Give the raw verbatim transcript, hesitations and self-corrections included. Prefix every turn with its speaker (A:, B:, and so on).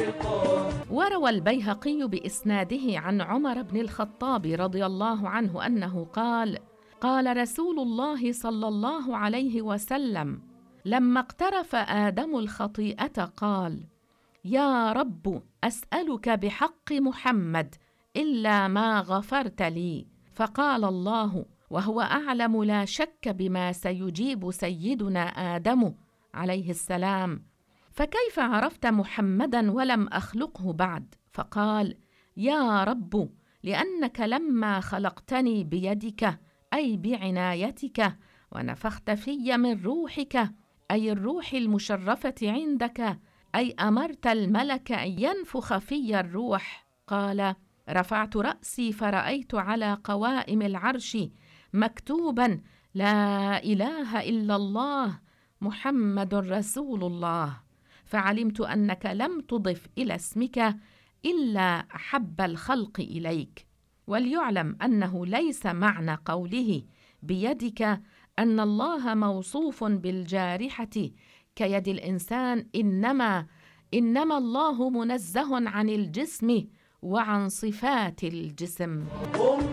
A: وروى البيهقي بإسناده عن عمر بن الخطاب رضي الله عنه أنه قال: قال رسول الله صلى الله عليه وسلم: لما اقترف آدم الخطيئة قال: يا رب أسألك بحق محمد إلا ما غفرت لي. فقال الله وهو أعلم لا شك بما سيجيب سيدنا آدم عليه السلام: فكيف عرفت محمدًا ولم أخلقه بعد؟ فقال: يا رب لأنك لما خلقتني بيدك أي بعنايتك ونفخت في من روحك أي الروح المشرفة عندك أي أمرت الملك أن ينفخ في الروح. قال: رفعت رأسي فرأيت على قوائم العرش مكتوبا: لا إله إلا الله محمد رسول الله. فعلمت أنك لم تضف إلى اسمك إلا أحب الخلق إليك. وليعلم أنه ليس معنى قوله بيدك أن الله موصوف بالجارحة كيد الإنسان، إنما إنما الله منزه عن الجسم وعن صفات الجسم.